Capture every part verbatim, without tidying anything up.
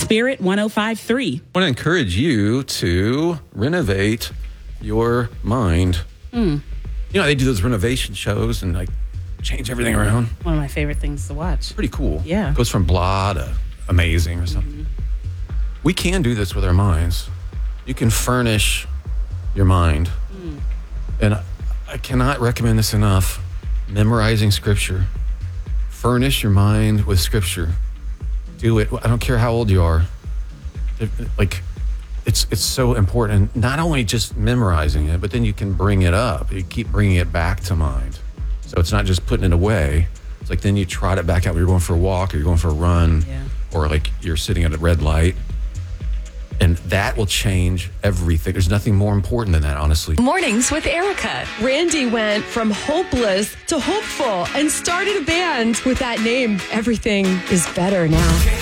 Spirit one oh five point three. I want to encourage you to renovate your mind. Mm. You know, they do those renovation shows and like change everything around. One of my favorite things to watch. Pretty cool. Yeah. It goes from blah to amazing or something. Mm-hmm. We can do this with our minds. You can furnish your mind. Mm. And I, I cannot recommend this enough. Memorizing scripture. Furnish your mind with scripture. Do it. I don't care how old you are. It, like, it's it's so important. Not only just memorizing it, but then you can bring it up. You keep bringing it back to mind. So it's not just putting it away. It's like then you trot it back out when you're going for a walk or you're going for a run, yeah. or like you're sitting at a red light. And that will change everything. There's nothing more important than that, honestly. Mornings with Erica. Randy went from hopeless to hopeful and started a band with that name. Everything is better now.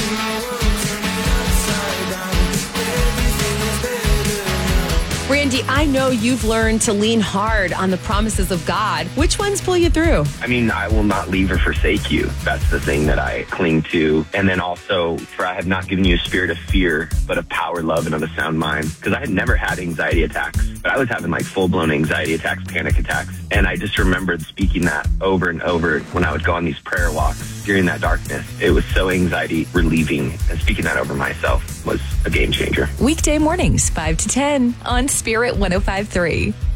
Randy, I know you've learned to lean hard on the promises of God. Which ones pull you through? I mean, I will not leave or forsake you. That's the thing that I cling to. And then also, for I have not given you a spirit of fear, but of power, love, and of a sound mind. Because I had never had anxiety attacks, but I was having like full-blown anxiety attacks, panic attacks. And I just remembered speaking that over and over when I would go on these prayer walks during that darkness. It was so anxiety relieving, and speaking that over myself was a game changer. Weekday mornings, five to ten on Spirit one oh five point three.